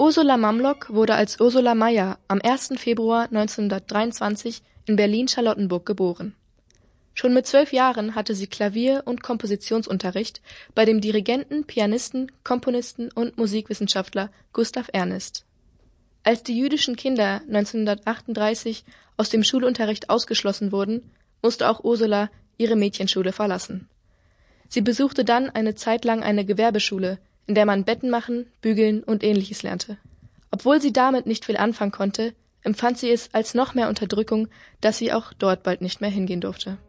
Ursula Mamlock wurde als Ursula Mayer am 1. Februar 1923 in Berlin-Charlottenburg geboren. Schon mit 12 Jahren hatte sie Klavier- und Kompositionsunterricht bei dem Dirigenten, Pianisten, Komponisten und Musikwissenschaftler Gustav Ernest. Als die jüdischen Kinder 1938 aus dem Schulunterricht ausgeschlossen wurden, musste auch Ursula ihre Mädchenschule verlassen. Sie besuchte dann eine Zeit lang eine Gewerbeschule, in der man Betten machen, bügeln und Ähnliches lernte. Obwohl sie damit nicht viel anfangen konnte, empfand sie es als noch mehr Unterdrückung, dass sie auch dort bald nicht mehr hingehen durfte.